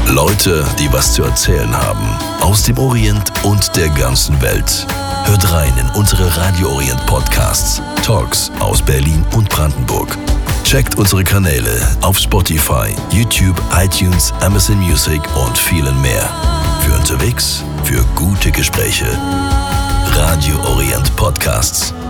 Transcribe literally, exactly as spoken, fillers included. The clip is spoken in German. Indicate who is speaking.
Speaker 1: Leute, die was zu erzählen haben. Aus dem Orient und der ganzen Welt. Hört rein in unsere Radio Orient Podcasts. Talks aus Berlin und Brandenburg. Checkt unsere Kanäle auf Spotify, YouTube, iTunes, Amazon Music und vielen mehr. Für unterwegs, für gute Gespräche. Radio Orient Podcasts.